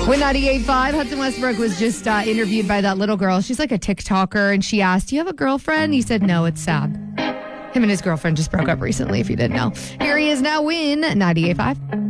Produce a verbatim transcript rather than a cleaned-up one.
When ninety-eight point five, Hudson Westbrook was just uh, interviewed by that little girl. She's like a TikToker, and she asked, do you have a girlfriend? He said, no, it's sad. Him and his girlfriend just broke up recently, if you didn't know. Here he is now in ninety-eight point five.